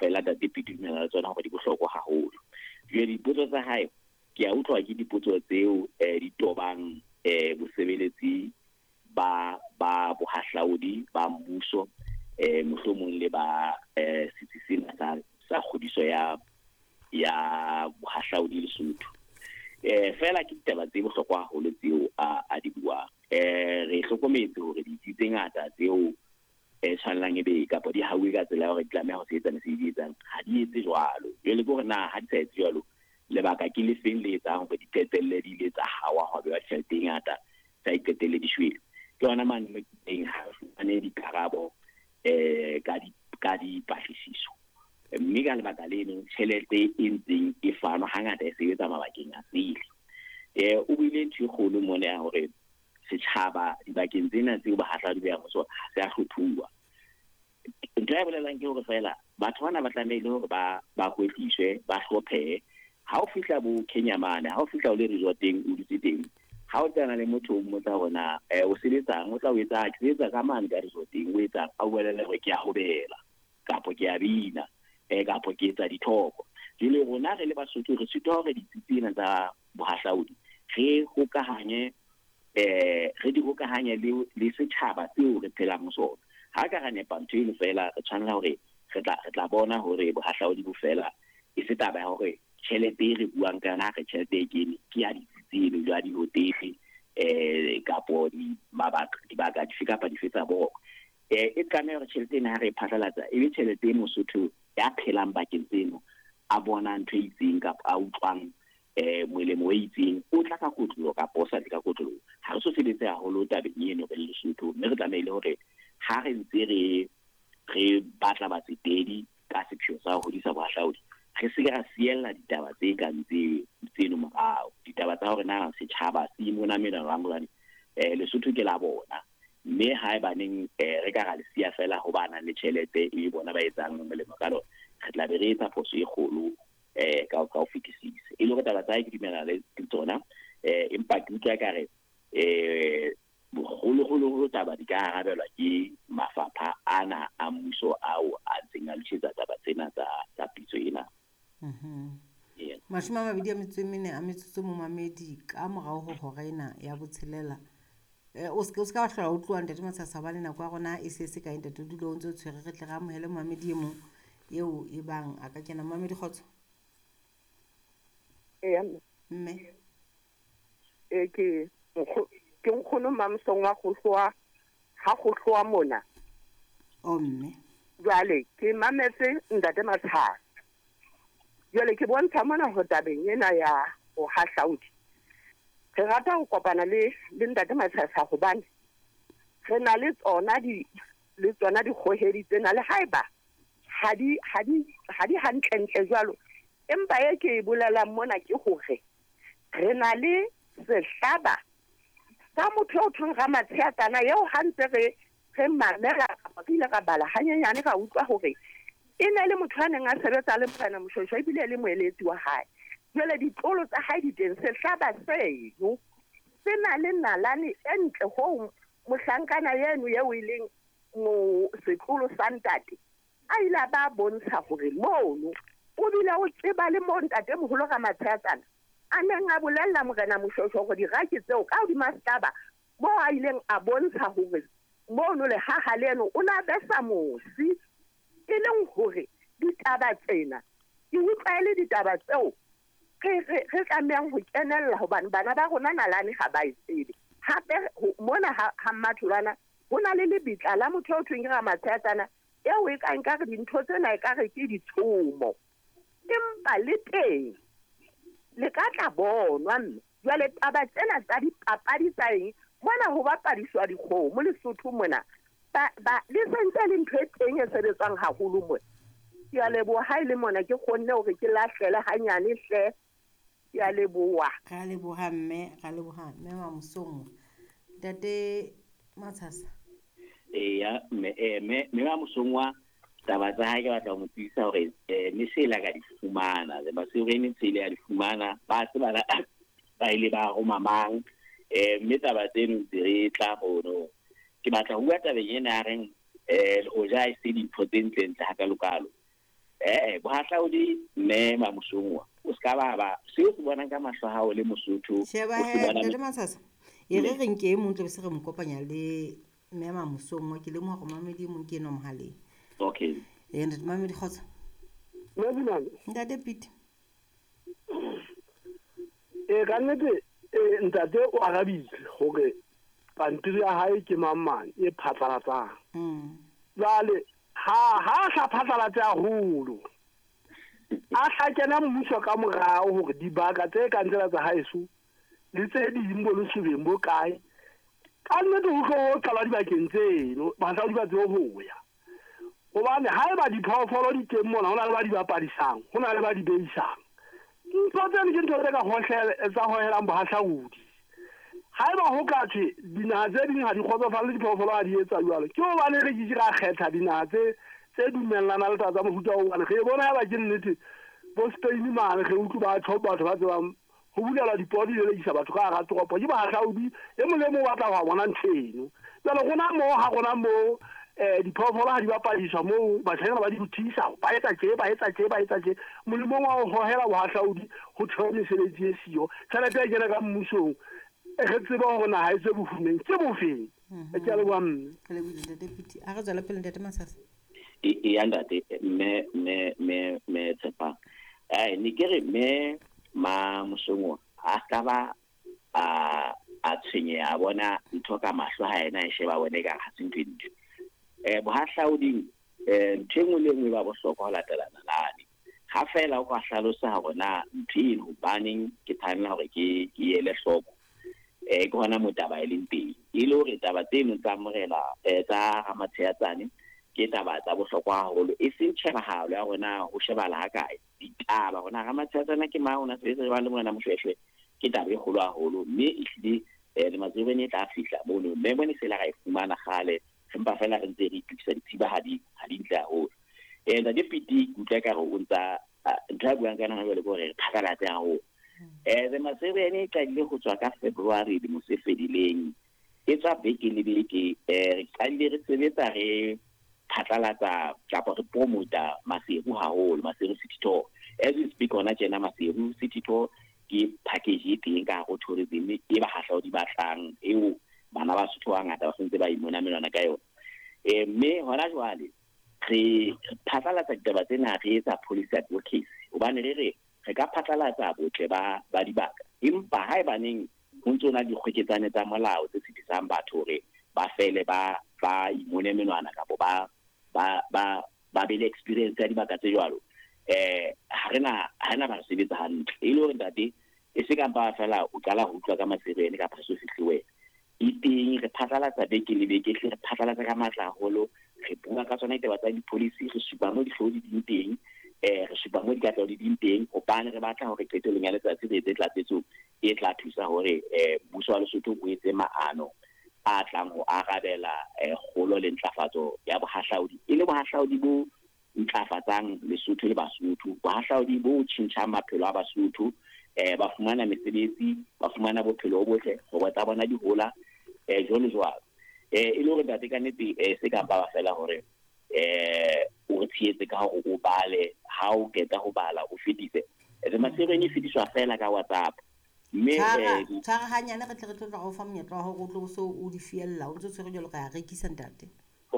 kaofela tate Pete dumela tsona hore di bohlokwa haholo. Jwale dipotso tsa hae ke a utlwa ke dipotso tseo di tobang bosebeletsi ba bohahlaudi ba mmuso mohlomong le ba setsi sena sa kgodiso ya bohahlaudi Lesotho. Fela ke ditaba tse bohlokwa haholo tseo a di buang. Re hlokometse hore ditsi tse ngata tseo tshwanang ebe kapa di hauwe ka tsela hore di tlameha ho sebetsa mesebetsi etsang ha di etse jwalo. Jwale ke hore na ha di sa etse jwalo lebaka ke le feng le etsang hore di qetelle di ile tsa hawa ho bewa tjhelete e ngata tsa iqetelle di shwele. Ke yona mane teng ha fumane dikarabo ka dipatlisiso, mme ka lebaka leno tjhelete e ntseng e fanwa hangata e sebetsa mabakeng a tsele. O buile ntho e kgolo mona ya hore setjhaba dibakeng tsena tseo bahahlaodi ba yang ho sona ha se a hlophuwa. Ntho e bolelang ke hore fela batho bana ba tlamehile hore ba kwetliswe, ba hlophehe. Ha o fihla bo Kenyamane, ha o fihla o le resort-eng o dutse teng, ha o tsena le motho o mmotsa hona o sebetsang, o tla o etsa ke sebetsa ka mane ka resort-eng, o etsang a bolele hore ke a hobela kapo ke a bina kapo ke etsa dithoko. Jwale rona re le Basotho re sitwa hore ditsitsina tsa bohahlaudi re di hokahanye le setjhaba seo re phelang ho sona. Ha ka ra nepa ntho eno fela re tshwanela hore re tla bona hore bohahlaudi bo fela e se taba ya hore tjhelete re buang ka yona re tjhelete e kene ke ya ditsitsino jwa dihotele kapo dibaka dife kapa dife tsa boko. E tlameha hore tjhelete ena ha re e phatlalatsa e be tjhelete e Mosotho ya phelang bakeng tseno a bona ntho e itseng kapa a utlwang molemo e itseng o tla ka kotlolo kapa o sa ka kotlolo. Ha re so sebetse haholo tabeng eno re le Lesotho, mme re tlamehile hore ha re ntse re batla batsetedi ka sepheo sa ho hodisa bohahlaudi, re se ka siella ditaba tse kang tseno morao. Ditaba tsa hore na setjhaba se imona merarangwane Lesotho ke la bona, mme ha ebaneng re ka ra le siya fela ho bana le tjhelete e bona ba etsang molemo ka lona, re tla be re etsa phoso e kgolo ka ho fetisisa. E le hore taba tsa ke dumela le tsona, empa ke utlwa ekare bogolo taba di ka arabelwa ke mafapha ana a mmuso ao a ntseng a lokisetsa taba tsena tsa pitso ena. Mashome a mabedi a metsotso mo mamedi ka morao ho hora ena ya botshelela. O ska ba hlola o tloang Ntate Matshasa ba le nako ya rona e se kae Ntate Dulo o ntse o tshwere re tle ga amohele mamedi e mong eo e bang a ka kena. Mamedi kgotso. Mme ke nkgono Mamsong wa Kgohloa ha Kgohloa mona. Mme Jwale ke mametse Ntate Matshasa. Jwale ke bontsha mona ho tabeng ena ya o hahlaudi. Re rata ho kopana le Ntate Matshasa hobane re na le tsona dikgohedi tsena le haeba ha di hantle jwalo, empa e ke e bolelang mona ke hore re na le sehlaba sa motho o thong Ramatshiyatana eo ha ntse re mamela kapa ke ile ka bala hanyenyane ka utlwa hore e ne le motho a neng a sebetsa le Morena Moshweshwe ebile le moeletsi wa hae. Jwale ditlolo tsa hae di teng, sehlaba seno se na le nalane e ntle ho mohlankana yeno eo e leng setlolo sa ntate a ile ba bontsha hore mono o bile o tseba le mo Ntate Moholo Ramatshiyatana a neng a bolella Morena Moshweshwe hore diraki tseo ka hodima setaba mo a ileng a bontsha hore mono le haha leno o na besa mosi e leng hore ditaba tsena di utlwaele ditaba tseo re tlamehang ho kenella hobane bana ba rona nalane ha ba e tsebe. Hape mona ha mmatholwana ho na le lebitla la motho o thweng Ramatshiyatana eo e ka nkare dintho tsena e kare ke ditshomo, empa le teng le ka tla bonwa. Jwale taba tsena tsa dipapadi tsa eng mona ho bapadiswa dikgomo Lesotho mona le sentse le ntho e teng e sebetsang haholo mona. Ke a leboha ha ile mona ke kgonne hore ke lahlele hanyane hle. Ke a leboha. Ga leboha mme Mamsong. Ntate Matshasa. Me Mamsong wa taba tsa hae ke batla ho mo tsisa hore ne se la ka di fumana le ba se re ne se ile ya di fumana ba se ba ile ba go mamang mme taba tseno tse re tla bono ke batla ho bua tabeng ena reng ho ja e se dintho tse ntle ha ka lokalo bohahlaudi mme Mamosongwa o ska ba se o se bonang ka mahlo ha o le Mosotho sheba he ntate Masasa e re reng ke mo ntse se re mokopanya le mme Mamosongwa ke le mo go mamedi mo ke no mohaleng okay ntate mamedi khotsa ntate Pete ka nnete ntate o arabile gore pantiri ya hae ke mamane e phatlalatsang jale ha sa phatlalatsa haholo a sa kena mmuso ka morao gore dibaka tse ka ntsela tsa haeso le tse ding bo le sebeng bo kae ka nnete ho tlo qala dibakeng tseno ba sa di ba tse ho ya hobane ha e ba diphoofolo di teng mona hona le ba di bapadisang hona le ba di beisang ntho tseno ke ntho tse ka hohlela tsa hohelang bohahlaudi ha e ba ho kathwe dinaha tse ding ha di kgotsofale le diphoofolo ha di etsa jwalo ke hobane re ke ra kgetha dinaha tse dumellana le tsa mofuta o bane re bona ha ba ke nnete bo Spain mane re utlwa ba thopa batho ba tsebang ho bulela dipodi le isa batho ka ga toropo ke bohahlaudi e mo le mo batla ho bona ntsheno jalo gona mo ha gona mo diphoofolo ha di bapadiswa mo batshana ba di butisa ba etsa tje molemo wa ho hohela bohahlaudi ho theola mesebetsi e siyo tšhelete e kena ka mmusong re tseba hore naha e tse bofumeng ke bofeng ke a leboha mme ke le ntate Pete a re tswela pele ntate Masasa ya ndate me tsepa ni kere me Mamosongwa a ka ba a tshwenye a bona ntho ka mahlo ha ena e sheba bone ka ha sentwentwe bohahlaudi ntengwe le ngwe ba bohlokwa ho latelana lane ha fela o ka hlalosa bona ntweng hobaneng ke thanela hore ke ele hloko ke hona motaba e leng teng e le hore taba tseno tsa morela tsa Ramatheatsane ke taba tsa bohlokwa haholo e seng tshebahalo ya rona ho shebala ha kae ditaba rona Ramatheatsane ke mang ona se ba le mona moshweshwe ke taba e kgolo haholo mme e hlile le matsebeng e tla fihla mono mme bone se la ga e fumana gale empa fela re ntse re tlisa ditsiba ha di ntle haholo da di piti kutla ka go ntsa ntwa buang kana ha le gore re phatlalatse haholo le matsebeng ka ile go tswa ka February di mosefedileng e tswa beke le beke re tsale re sebetsa re phatlalatsa kapa re promota Maseru haholo Maseru City Tour as we speak ona tjena Maseru City Tour ke package e teng ka go tourism e ba hahlaudi ba tlang eo bana ba Sotho wa ngata ba sentse ba imona menwana ka yona mme hona jwale re phatlalatsa ditaba tsena re etsa police advocacy hobane re ka phatlalatsa botle ba dibaka empa ha e baneng ho ntsona di kgweketsane tsa molao tse sitisang batho hore ba fele ba imone menwana kapo ba be le experience ya dibaka tse jwalo ha rena ba sebetsa hantle e le hore ntate e se ka ba fela o qala ho utlwa ka Maserene ka phaso fihliwe iteng re phatlalatsa beke le beke re phatlalatsa ka matla haholo re bua ka tsona ditaba tsa di-policy re supa mo dihlodi di teng re supa mo dikatlo di teng hobane re batla hore qetellong ya letsatsi re etse tlatsetso e tla thusa hore mmuso wa Lesotho o etse maano a tlang ho arabela kgolo le ntlafatso ya bohahlaudi e le bohahlaudi bo ntlafatsang Lesotho le Basotho bohahlaudi bo tjhentjhang maphelo a Basotho ba fumana mesebetsi ba fumana bophelo bo botle go tsa bona di hola jolo jwalo e le hore date ka nete se ka ba fela hore o tsietse ka go o bale ha o keta go bala o fetise re Maserene fetiswa fela ka WhatsApp mme tshwara hanyane re tle re tlo go fa monyetla wa go tlo so o di fiella o ntse tshwere jalo ka rekisa ntate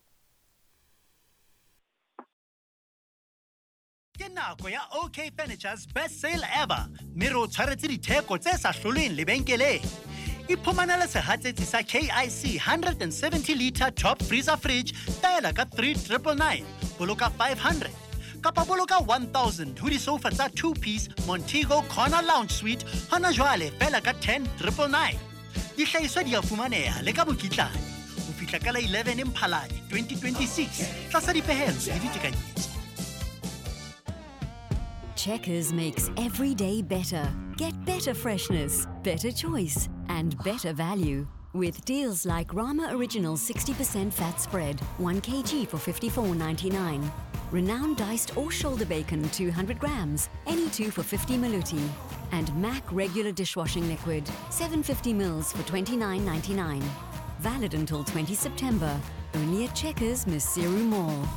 ke nako ya OK Furniture's best sale ever mme re o tshwaretse ditheko tse sa hlolweng lebenkeleng iphumanele sehatsetsi sa KIC 170 litre top freezer fridge fela ka 3,999 boloka 500 kapa boloka 1,000 ho di-sofa tsa 2-piece Montego Corner Lounge Suite hona jwale fela ka 10,999 dihlahiswa di a fumaneha le ka mokitlane ho fihla ka la 11 Mphalane 2026 tlasa dipehelo le ditekanyetso. Checkers makes every day better. Get better freshness, better choice, and better value. With deals like Rama Original 60% fat spread, 1 kg for $54.99. Renowned diced or shoulder bacon 200 grams, any 2 for 50 maluti. And Mac regular dishwashing liquid, 750 mils for $29.99. Valid until 20 September. Only at Checkers, Miss Siru Mall.